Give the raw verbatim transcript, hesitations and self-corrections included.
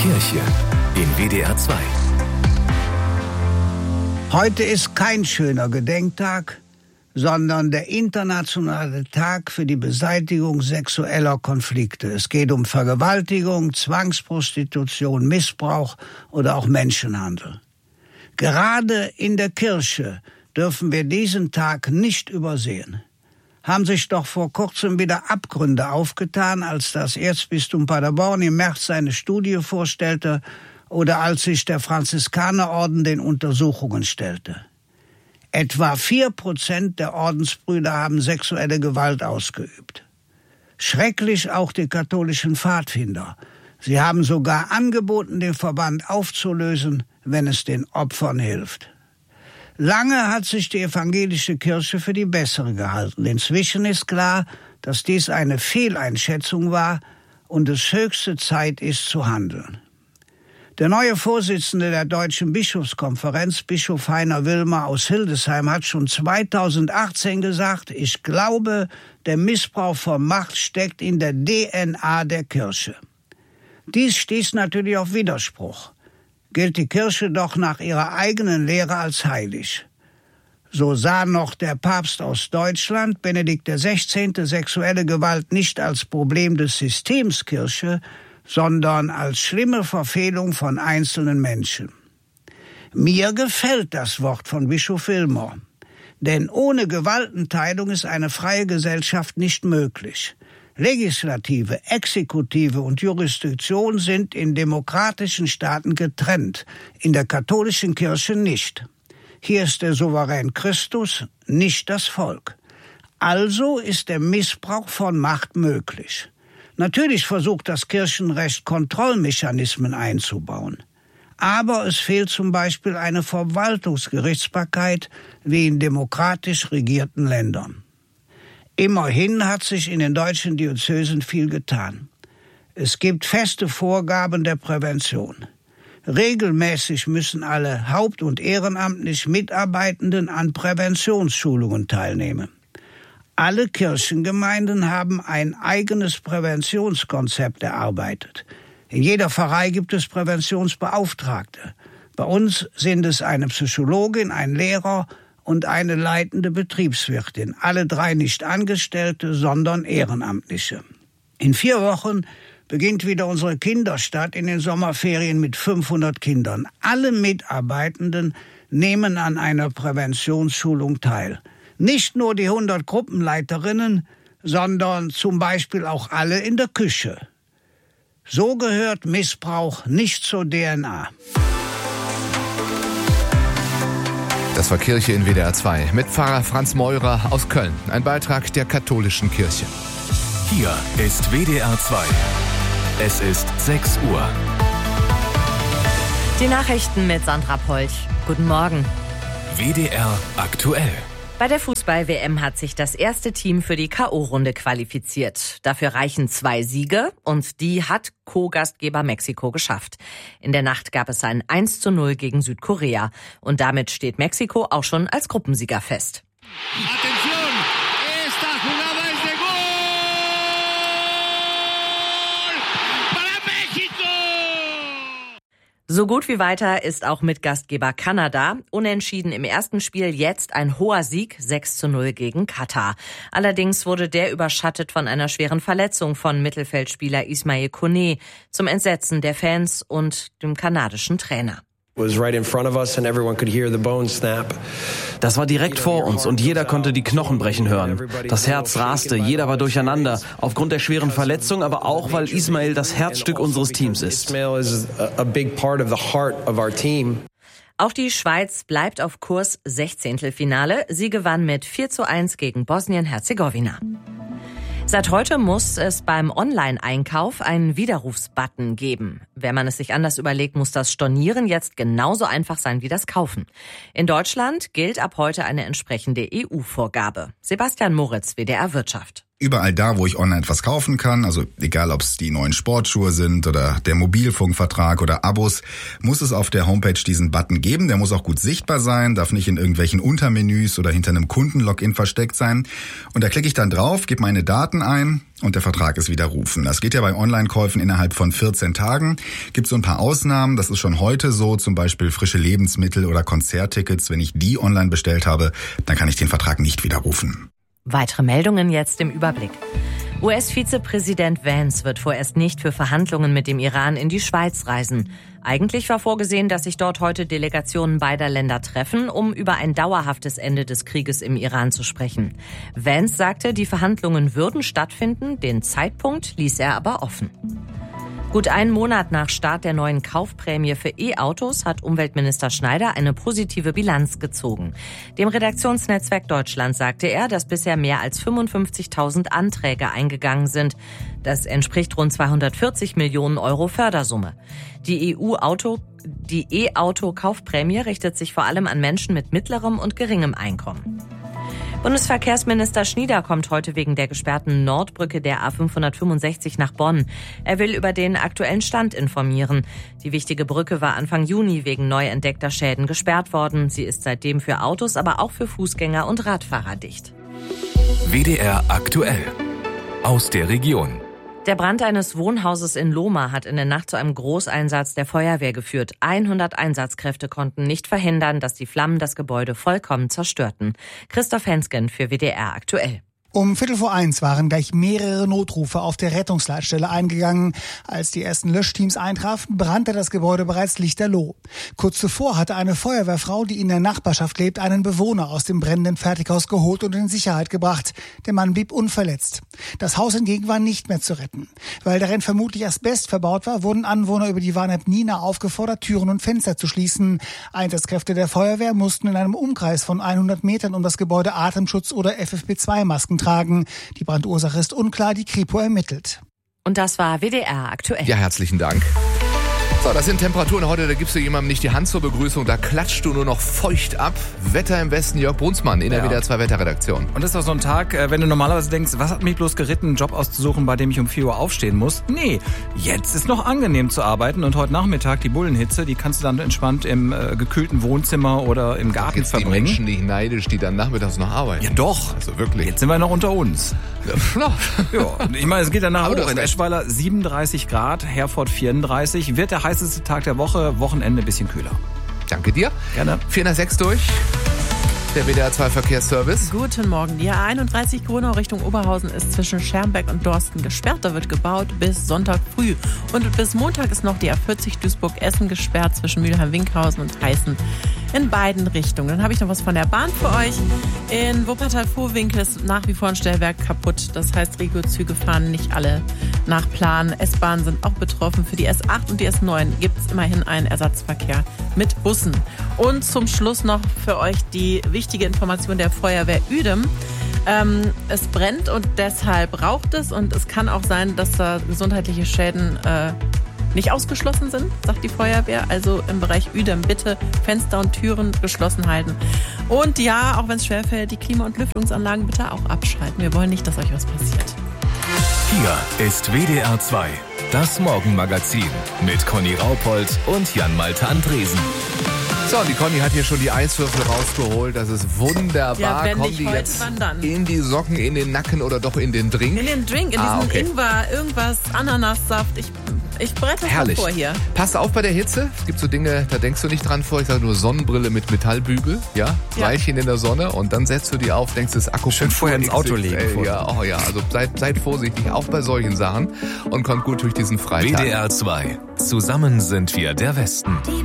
Kirche in W D R zwei. Heute ist kein schöner Gedenktag, sondern der internationale Tag für die Beseitigung sexueller Konflikte. Es geht um Vergewaltigung, Zwangsprostitution, Missbrauch oder auch Menschenhandel. Gerade in der Kirche dürfen wir diesen Tag nicht übersehen. Haben sich doch vor kurzem wieder Abgründe aufgetan, als das Erzbistum Paderborn im März seine Studie vorstellte oder als sich der Franziskanerorden den Untersuchungen stellte. Etwa vier Prozent der Ordensbrüder haben sexuelle Gewalt ausgeübt. Schrecklich auch die katholischen Pfadfinder. Sie haben sogar angeboten, den Verband aufzulösen, wenn es den Opfern hilft. Lange hat sich die evangelische Kirche für die bessere gehalten. Inzwischen ist klar, dass dies eine Fehleinschätzung war und es höchste Zeit ist zu handeln. Der neue Vorsitzende der Deutschen Bischofskonferenz, Bischof Heiner Wilmer aus Hildesheim, hat schon zweitausendachtzehn gesagt, ich glaube, der Missbrauch von Macht steckt in der D N A der Kirche. Dies stieß natürlich auf Widerspruch. Gilt die Kirche doch nach ihrer eigenen Lehre als heilig. So sah noch der Papst aus Deutschland, Benedikt der Sechzehnte, sexuelle Gewalt nicht als Problem des Systems Kirche, sondern als schlimme Verfehlung von einzelnen Menschen. Mir gefällt das Wort von Bischof Wilmer, denn ohne Gewaltenteilung ist eine freie Gesellschaft nicht möglich. Legislative, Exekutive und Jurisdiktion sind in demokratischen Staaten getrennt, in der katholischen Kirche nicht. Hier ist der Souverän Christus, nicht das Volk. Also ist der Missbrauch von Macht möglich. Natürlich versucht das Kirchenrecht, Kontrollmechanismen einzubauen. Aber es fehlt zum Beispiel eine Verwaltungsgerichtsbarkeit wie in demokratisch regierten Ländern. Immerhin hat sich in den deutschen Diözesen viel getan. Es gibt feste Vorgaben der Prävention. Regelmäßig müssen alle haupt- und ehrenamtlich Mitarbeitenden an Präventionsschulungen teilnehmen. Alle Kirchengemeinden haben ein eigenes Präventionskonzept erarbeitet. In jeder Pfarrei gibt es Präventionsbeauftragte. Bei uns sind es eine Psychologin, ein Lehrer und eine leitende Betriebswirtin. Alle drei nicht Angestellte, sondern Ehrenamtliche. In vier Wochen beginnt wieder unsere Kinderstadt in den Sommerferien mit fünfhundert Kindern. Alle Mitarbeitenden nehmen an einer Präventionsschulung teil. Nicht nur die hundert Gruppenleiterinnen, sondern zum Beispiel auch alle in der Küche. So gehört Missbrauch nicht zur D N A. Das war Kirche in W D R zwei mit Pfarrer Franz Meurer aus Köln. Ein Beitrag der katholischen Kirche. Hier ist W D R zwei. Es ist sechs Uhr. Die Nachrichten mit Sandra Polch. Guten Morgen. W D R aktuell. Bei der Fußball-W M hat sich das erste Team für die K O-Runde qualifiziert. Dafür reichen zwei Siege und die hat Co-Gastgeber Mexiko geschafft. In der Nacht gab es ein eins zu null gegen Südkorea. Und damit steht Mexiko auch schon als Gruppensieger fest. Atención, esta jugada es de gol para México. So gut wie weiter ist auch mit Gastgeber Kanada. Unentschieden im ersten Spiel, jetzt ein hoher Sieg, sechs zu null gegen Katar. Allerdings wurde der überschattet von einer schweren Verletzung von Mittelfeldspieler Ismail Koné, zum Entsetzen der Fans und dem kanadischen Trainer. Das war direkt vor uns und jeder konnte die Knochen brechen hören. Das Herz raste, jeder war durcheinander, aufgrund der schweren Verletzung, aber auch, weil Ismail das Herzstück unseres Teams ist. Auch die Schweiz bleibt auf Kurs Sechzehntelfinale. Sie gewann mit vier zu eins gegen Bosnien-Herzegowina. Seit heute muss es beim Online-Einkauf einen Widerrufsbutton geben. Wenn man es sich anders überlegt, muss das Stornieren jetzt genauso einfach sein wie das Kaufen. In Deutschland gilt ab heute eine entsprechende E U-Vorgabe. Sebastian Moritz, W D R Wirtschaft. Überall da, wo ich online etwas kaufen kann, also egal ob es die neuen Sportschuhe sind oder der Mobilfunkvertrag oder Abos, muss es auf der Homepage diesen Button geben. Der muss auch gut sichtbar sein, darf nicht in irgendwelchen Untermenüs oder hinter einem Kundenlogin versteckt sein. Und da klicke ich dann drauf, gebe meine Daten ein und der Vertrag ist widerrufen. Das geht ja bei Online-Käufen innerhalb von vierzehn Tagen. Gibt so ein paar Ausnahmen, das ist schon heute so, zum Beispiel frische Lebensmittel oder Konzerttickets. Wenn ich die online bestellt habe, dann kann ich den Vertrag nicht widerrufen. Weitere Meldungen jetzt im Überblick. U S-Vizepräsident Vance wird vorerst nicht für Verhandlungen mit dem Iran in die Schweiz reisen. Eigentlich war vorgesehen, dass sich dort heute Delegationen beider Länder treffen, um über ein dauerhaftes Ende des Krieges im Iran zu sprechen. Vance sagte, die Verhandlungen würden stattfinden, den Zeitpunkt ließ er aber offen. Gut einen Monat nach Start der neuen Kaufprämie für E-Autos hat Umweltminister Schneider eine positive Bilanz gezogen. Dem Redaktionsnetzwerk Deutschland sagte er, dass bisher mehr als fünfundfünfzigtausend Anträge eingegangen sind. Das entspricht rund zweihundertvierzig Millionen Euro Fördersumme. Die E U-Auto, die E-Auto-Kaufprämie richtet sich vor allem an Menschen mit mittlerem und geringem Einkommen. Bundesverkehrsminister Schnieder kommt heute wegen der gesperrten Nordbrücke der A fünfhundertfünfundsechzig nach Bonn. Er will über den aktuellen Stand informieren. Die wichtige Brücke war Anfang Juni wegen neu entdeckter Schäden gesperrt worden. Sie ist seitdem für Autos, aber auch für Fußgänger und Radfahrer dicht. W D R aktuell aus der Region. Der Brand eines Wohnhauses in Lohmar hat in der Nacht zu einem Großeinsatz der Feuerwehr geführt. hundert Einsatzkräfte konnten nicht verhindern, dass die Flammen das Gebäude vollkommen zerstörten. Christoph Hensgen für W D R aktuell. Um Viertel vor eins waren gleich mehrere Notrufe auf der Rettungsleitstelle eingegangen. Als die ersten Löschteams eintrafen, brannte das Gebäude bereits lichterloh. Kurz zuvor hatte eine Feuerwehrfrau, die in der Nachbarschaft lebt, einen Bewohner aus dem brennenden Fertighaus geholt und in Sicherheit gebracht. Der Mann blieb unverletzt. Das Haus hingegen war nicht mehr zu retten. Weil darin vermutlich Asbest verbaut war, wurden Anwohner über die Warn-App Nina aufgefordert, Türen und Fenster zu schließen. Einsatzkräfte der Feuerwehr mussten in einem Umkreis von hundert Metern um das Gebäude Atemschutz oder F F P zwei Masken tragen. Die Brandursache ist unklar, die Kripo ermittelt. Und das war W D R aktuell. Ja, herzlichen Dank. So, das sind Temperaturen heute, da gibst du jemandem nicht die Hand zur Begrüßung, da klatscht du nur noch feucht ab. Wetter im Westen, Jörg Brunsmann in der ja. W D R zwei Wetterredaktion. Und das ist doch so ein Tag, wenn du normalerweise denkst, was hat mich bloß geritten, einen Job auszusuchen, bei dem ich um vier Uhr aufstehen muss? Nee, jetzt ist noch angenehm zu arbeiten und heute Nachmittag die Bullenhitze, die kannst du dann entspannt im äh, gekühlten Wohnzimmer oder im Garten jetzt verbringen. Die Menschen nicht neidisch, die dann nachmittags noch arbeiten. Ja doch, also wirklich. Jetzt sind wir noch unter uns. Ja, ja, ich meine, es geht danach hoch. In Eschweiler siebenunddreißig Grad, Herford vierunddreißig, wird der heißeste Tag der Woche. Wochenende ein bisschen kühler. Danke dir. Gerne. vier nach sechs durch. Der W D R zwei Verkehrsservice. Guten Morgen. Die A einunddreißig Grünau Richtung Oberhausen ist zwischen Schermbeck und Dorsten gesperrt. Da wird gebaut bis Sonntag früh. Und bis Montag ist noch die A vierzig Duisburg-Essen gesperrt zwischen Mülheim-Winkhausen und Heißen in beiden Richtungen. Dann habe ich noch was von der Bahn für euch. In Wuppertal-Vohwinkel ist nach wie vor ein Stellwerk kaputt. Das heißt, Regio-Züge fahren nicht alle nach Plan. S-Bahnen sind auch betroffen. Für die S acht und die S neun gibt es immerhin einen Ersatzverkehr mit Bussen. Und zum Schluss noch für euch die wichtige Information der Feuerwehr Uedem. Ähm, es brennt und deshalb raucht es. Und es kann auch sein, dass da gesundheitliche Schäden äh, nicht ausgeschlossen sind, sagt die Feuerwehr. Also im Bereich Uedem bitte Fenster und Türen geschlossen halten. Und ja, auch wenn es schwerfällt, die Klima- und Lüftungsanlagen bitte auch abschalten. Wir wollen nicht, dass euch was passiert. Hier ist W D R zwei, das Morgenmagazin mit Conny Raupold und Jan-Malte Andresen. So, die Conny hat hier schon die Eiswürfel rausgeholt. Das ist wunderbar. Ja, wenn Kommen nicht die heute, jetzt wann dann? in die Socken, in den Nacken oder doch in den Drink? In den Drink, in ah, diesen okay. Ingwer, irgendwas, Ananassaft. Ich, ich bereite das Herrlich. mal vor hier. Passt auf bei der Hitze. Es gibt so Dinge, da denkst du nicht dran vor. Ich sage nur Sonnenbrille mit Metallbügel. Ja, Ja. Weilchen in der Sonne. Und dann setzt du die auf, denkst, das Akku Schön vorher ins Auto X X L. legen. Ja, oh ja, also seid, seid vorsichtig, auch bei solchen Sachen. Und kommt gut durch diesen Freitag. W D R zwei, zusammen sind wir der Westen.